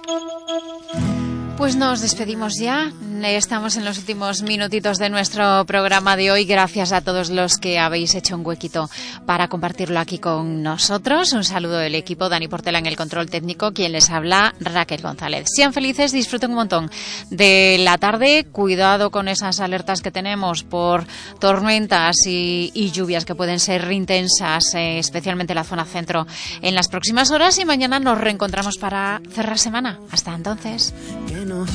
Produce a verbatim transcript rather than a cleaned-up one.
Pues nos despedimos ya. Estamos en los últimos minutitos de nuestro programa de hoy. Gracias a todos los que habéis hecho un huequito para compartirlo aquí con nosotros. Un saludo del equipo, Dani Portela en el control técnico, quien les habla, Raquel González. Sean felices, disfruten un montón de la tarde. Cuidado con esas alertas que tenemos por tormentas y, y lluvias que pueden ser intensas, eh, especialmente en la zona centro en las próximas horas. Y mañana nos reencontramos para cerrar semana. Hasta entonces.